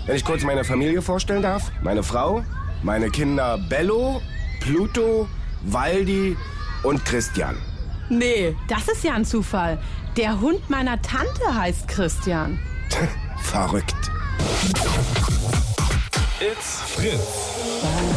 Wenn ich kurz meine Familie vorstellen darf. Meine Frau, meine Kinder Bello, Pluto, Waldi und Christian. Nee, das ist ja ein Zufall. Der Hund meiner Tante heißt Christian. Verrückt. It's Fritz.